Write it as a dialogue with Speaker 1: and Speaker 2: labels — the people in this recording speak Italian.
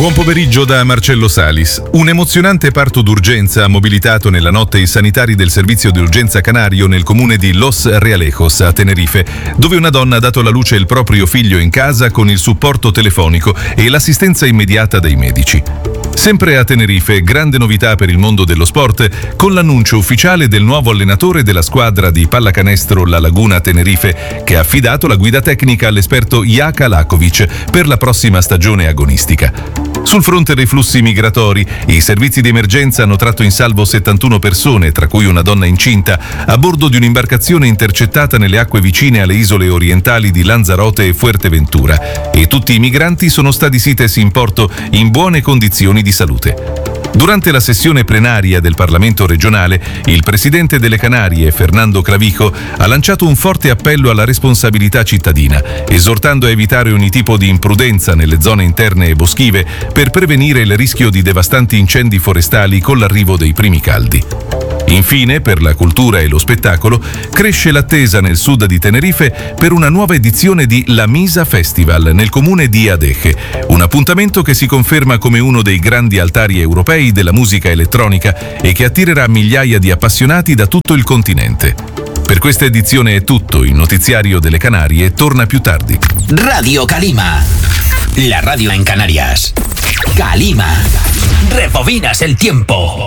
Speaker 1: Buon pomeriggio da Marcello Salis. Un emozionante parto d'urgenza ha mobilitato nella notte i sanitari del servizio di urgenza canario nel comune di Los Realejos, a Tenerife, dove una donna ha dato alla luce il proprio figlio in casa con il supporto telefonico e l'assistenza immediata dei medici. Sempre a Tenerife, grande novità per il mondo dello sport, con l'annuncio ufficiale del nuovo allenatore della squadra di pallacanestro La Laguna Tenerife, che ha affidato la guida tecnica all'esperto Jaka Lakovic per la prossima stagione agonistica. Sul fronte dei flussi migratori, i servizi di emergenza hanno tratto in salvo 71 persone, tra cui una donna incinta, a bordo di un'imbarcazione intercettata nelle acque vicine alle isole orientali di Lanzarote e Fuerteventura, e tutti i migranti sono stati sitesi in porto in buone condizioni di salute. Durante la sessione plenaria del Parlamento regionale, il presidente delle Canarie, Fernando Clavijo, ha lanciato un forte appello alla responsabilità cittadina, esortando a evitare ogni tipo di imprudenza nelle zone interne e boschive per prevenire il rischio di devastanti incendi forestali con l'arrivo dei primi caldi. Infine, per la cultura e lo spettacolo, cresce l'attesa nel sud di Tenerife per una nuova edizione di La Misa Festival nel comune di Adeje, un appuntamento che si conferma come uno dei grandi altari europei della musica elettronica e che attirerà migliaia di appassionati da tutto il continente. Per questa edizione è tutto, il notiziario delle Canarie torna più tardi.
Speaker 2: Radio Calima, la radio en Canarias. Calima, rebobinas el tiempo.